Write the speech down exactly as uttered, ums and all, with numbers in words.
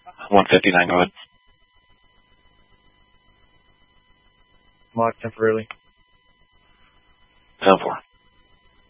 one fifty-nine, go ahead. Lock temporarily. ten four.